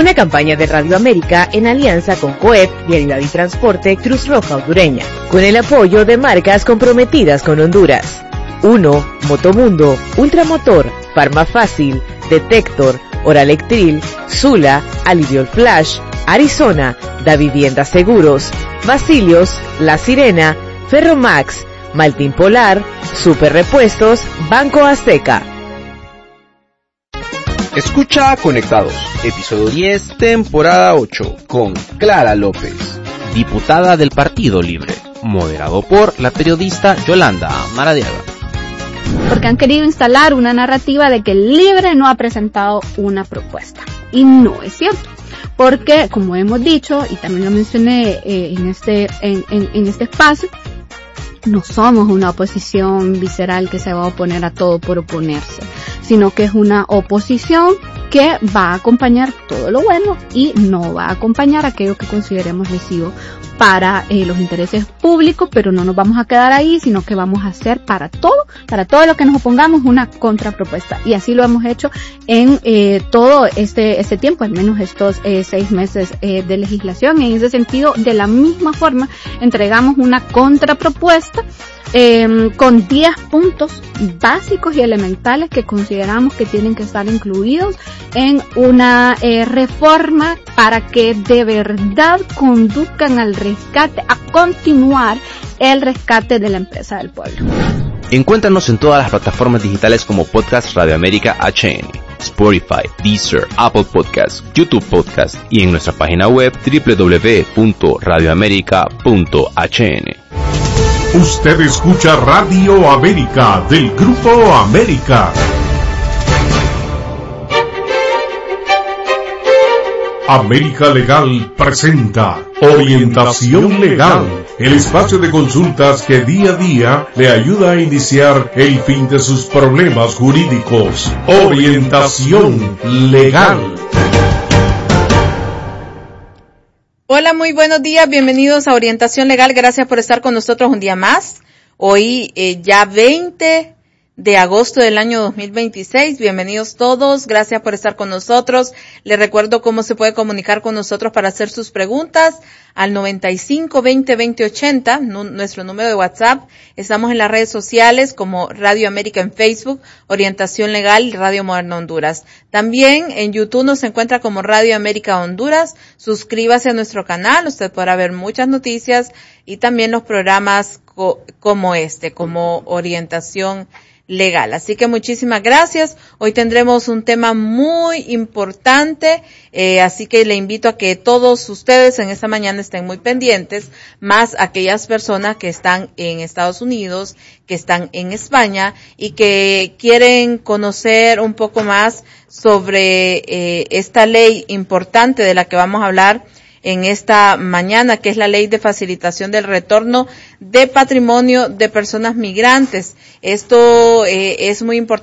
Una campaña de Radio América en alianza con COEP, Vialidad y Transporte, Cruz Roja Hondureña, con el apoyo de marcas comprometidas con Honduras. 1. Motomundo, Ultramotor, Farmafácil, Detector, Oralectril, Sula, Aliviol Flash, Arizona, Da Vivienda Seguros, Basilios, La Sirena, Ferromax, Maltín Polar, Super Repuestos, Banco Azteca. Escucha Conectados, episodio 10, temporada 8, con Clara López, diputada del Partido Libre, moderado por la periodista Yolanda Maradiaga. Porque han querido instalar una narrativa de que el Libre no ha presentado una propuesta. Y no es cierto. Porque, como hemos dicho, y también lo mencioné en este espacio, no somos una oposición visceral que se va a oponer a todo por oponerse, sino que es una oposición que va a acompañar todo lo bueno y no va a acompañar aquello que consideremos lesivo para los intereses públicos, pero no nos vamos a quedar ahí, sino que vamos a hacer para todo lo que nos opongamos una contrapropuesta. Y así lo hemos hecho en todo este tiempo, al menos estos 6 meses de legislación. En ese sentido, de la misma forma, entregamos una contrapropuesta con 10 puntos básicos y elementales que consideramos que tienen que estar incluidos en una reforma para que de verdad conduzcan al rescate, a continuar el rescate de la empresa del pueblo. Encuéntranos en todas las plataformas digitales como Podcast Radio América HN, Spotify, Deezer, Apple Podcasts, YouTube Podcasts y en nuestra página web www.radioamerica.hn. Usted escucha Radio América del Grupo América. América Legal presenta Orientación Legal, el espacio de consultas que día a día le ayuda a iniciar el fin de sus problemas jurídicos. Orientación Legal. Hola, muy buenos días, bienvenidos a Orientación Legal, gracias por estar con nosotros un día más. Hoy ya 20 de agosto del año 2026, bienvenidos todos, gracias por estar con nosotros. Les recuerdo cómo se puede comunicar con nosotros para hacer sus preguntas al 95 20 20 80, nuestro número de WhatsApp. Estamos en las redes sociales como Radio América en Facebook, Orientación Legal y Radio Moderna Honduras. También en YouTube nos encuentra como Radio América Honduras. Suscríbase a nuestro canal, usted podrá ver muchas noticias y también los programas como Orientación Legal. Así que muchísimas gracias. Hoy tendremos un tema muy importante, así que le invito a que todos ustedes en esta mañana estén muy pendientes, más aquellas personas que están en Estados Unidos, que están en España y que quieren conocer un poco más sobre esta ley importante de la que vamos a hablar en esta mañana, que es la Ley de Facilitación del Retorno de Patrimonio de Personas Migrantes. Esto es muy importante